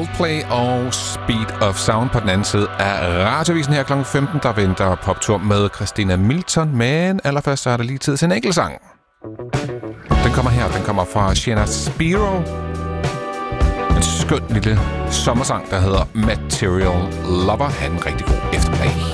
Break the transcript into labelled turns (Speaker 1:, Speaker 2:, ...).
Speaker 1: Coldplay og Speed of Sound på den anden side af Radioavisen her kl. 15. Der venter poptur med Christina Milton, men allerførst så er der lige tid til en enkelt sang. Den kommer her, den kommer fra Sienna Spiro. En skøn lille sommersang, der hedder Material Lover. Ha' en rigtig god eftermiddag.